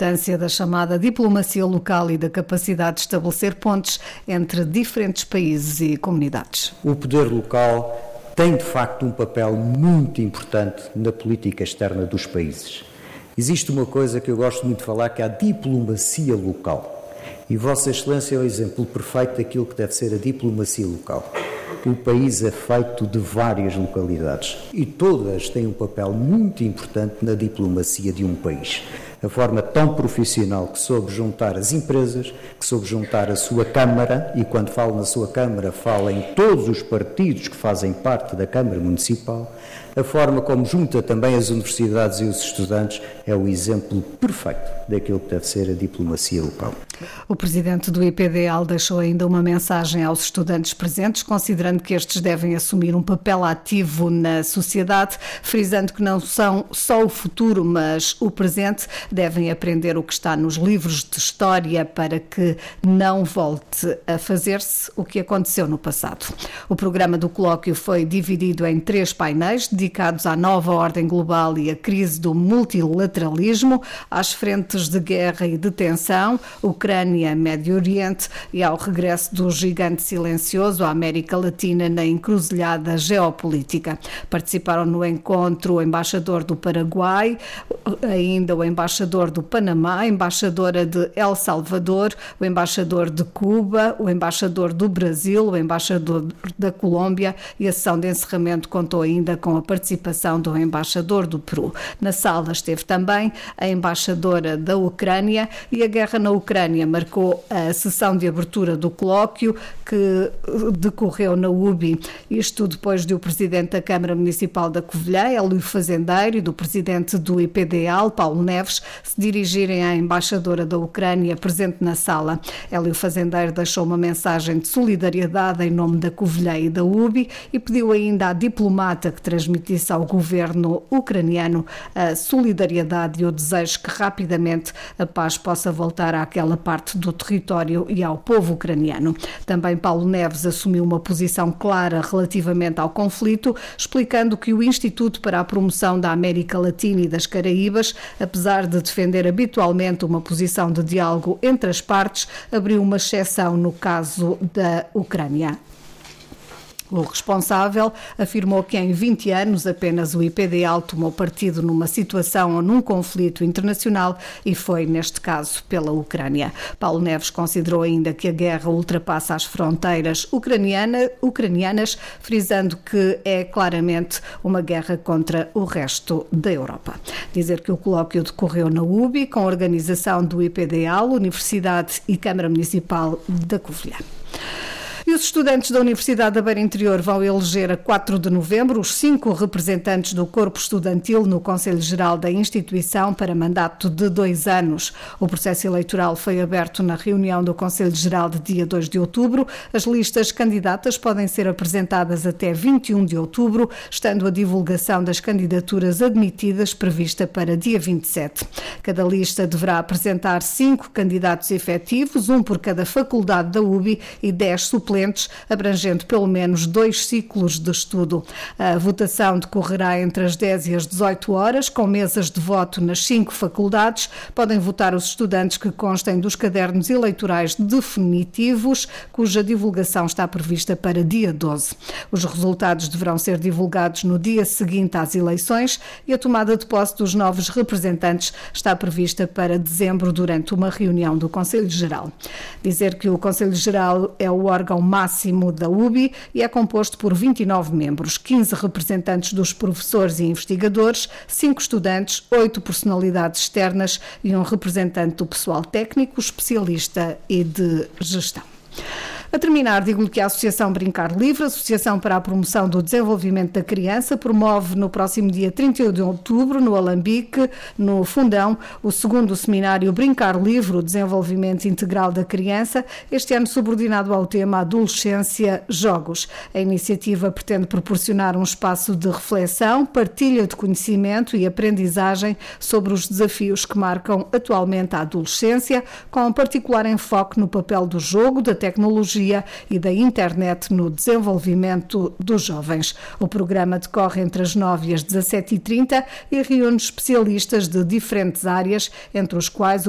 importância da chamada diplomacia local e da capacidade de estabelecer pontes entre diferentes países e comunidades. O poder local tem, de facto, um papel muito importante na política externa dos países. Existe uma coisa que eu gosto muito de falar, que é a diplomacia local. E Vossa Excelência é o exemplo perfeito daquilo que deve ser a diplomacia local. O país é feito de várias localidades e todas têm um papel muito importante na diplomacia de um país. A forma tão profissional que soube juntar as empresas, que soube juntar a sua Câmara, e quando falo na sua Câmara, falo em todos os partidos que fazem parte da Câmara Municipal, a forma como junta também as universidades e os estudantes é o exemplo perfeito daquilo que deve ser a diplomacia local. O presidente do IPDL deixou ainda uma mensagem aos estudantes presentes, considerando que estes devem assumir um papel ativo na sociedade, frisando que não são só o futuro, mas o presente. Devem aprender o que está nos livros de história para que não volte a fazer-se o que aconteceu no passado. O programa do colóquio foi dividido em 3 painéis dedicados à nova ordem global e à crise do multilateralismo, às frentes de guerra e de tensão, Ucrânia, Médio Oriente e ao regresso do gigante silencioso à América Latina na encruzilhada geopolítica. Participaram no encontro o embaixador do Paraguai, ainda o embaixador do Panamá, a embaixadora de El Salvador, o embaixador de Cuba, o embaixador do Brasil, o embaixador da Colômbia, e a sessão de encerramento contou ainda com a participação do embaixador do Peru. Na sala esteve também a embaixadora da Ucrânia, e a guerra na Ucrânia marcou a sessão de abertura do colóquio que decorreu na UBI. Isto depois de o presidente da Câmara Municipal da Covilhã, Hélio Fazendeiro, e do presidente do IPDL, Paulo Neves, se dirigirem à embaixadora da Ucrânia presente na sala. Hélio Fazendeiro deixou uma mensagem de solidariedade em nome da Covilhã e da UBI e pediu ainda à diplomata que transmitisse ao governo ucraniano a solidariedade e o desejo que rapidamente a paz possa voltar àquela parte do território e ao povo ucraniano. Também Paulo Neves assumiu uma posição clara relativamente ao conflito, explicando que o Instituto para a Promoção da América Latina e das Caraíbas, apesar de defender habitualmente uma posição de diálogo entre as partes, abriu uma exceção no caso da Ucrânia. O responsável afirmou que em 20 anos apenas o IPDL tomou partido numa situação ou num conflito internacional e foi, neste caso, pela Ucrânia. Paulo Neves considerou ainda que a guerra ultrapassa as fronteiras ucranianas, frisando que é claramente uma guerra contra o resto da Europa. Dizer que o colóquio decorreu na UBI, com a organização do IPDL, Universidade e Câmara Municipal da Covilhã. E os estudantes da Universidade da Beira Interior vão eleger a 4 de novembro os 5 representantes do corpo estudantil no Conselho Geral da instituição para mandato de 2 anos. O processo eleitoral foi aberto na reunião do Conselho Geral de dia 2 de outubro. As listas candidatas podem ser apresentadas até 21 de outubro, estando a divulgação das candidaturas admitidas prevista para dia 27. Cada lista deverá apresentar 5 candidatos efetivos, um por cada faculdade da UBI e 10 suplentes, abrangendo pelo menos 2 ciclos de estudo. A votação decorrerá entre as 10 e as 18 horas, com mesas de voto nas 5 faculdades. Podem votar os estudantes que constem dos cadernos eleitorais definitivos, cuja divulgação está prevista para dia 12. Os resultados deverão ser divulgados no dia seguinte às eleições e a tomada de posse dos novos representantes está prevista para dezembro, durante uma reunião do Conselho Geral. Dizer que o Conselho Geral é o órgão máximo da UBI e é composto por 29 membros, 15 representantes dos professores e investigadores, 5 estudantes, 8 personalidades externas e um representante do pessoal técnico, especialista e de gestão. A terminar, digo-lhe que a Associação Brincar Livre, Associação para a Promoção do Desenvolvimento da Criança, promove no próximo dia 31 de outubro, no Alambique, no Fundão, o 2º seminário Brincar Livre, o Desenvolvimento Integral da Criança, este ano subordinado ao tema Adolescência Jogos. A iniciativa pretende proporcionar um espaço de reflexão, partilha de conhecimento e aprendizagem sobre os desafios que marcam atualmente a adolescência, com particular enfoque no papel do jogo, da tecnologia e da internet no desenvolvimento dos jovens. O programa decorre entre as 9 e as 17h30 e reúne especialistas de diferentes áreas, entre os quais